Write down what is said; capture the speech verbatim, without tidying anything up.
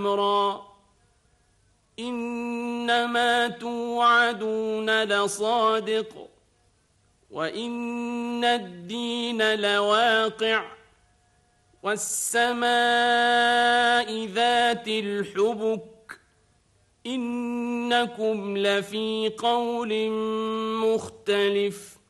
أمرا إنما توعدون لصادق وإن الدين لواقع والسماء ذات الحبك إنكم لفي قول مختلف